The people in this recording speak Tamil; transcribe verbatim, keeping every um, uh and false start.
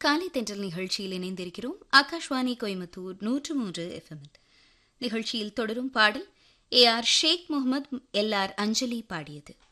காலை தென்றல் நிகழ்ச்சியில் இணைந்திருக்கிறோம். ஆகாஷ்வாணி கோயம்புத்தூர் நூற்று மூன்று எஃப்எம். நிகழ்ச்சியில் தொடரும் பாடல் A R shake Mohammed L R அஞ்சலி பாடியது.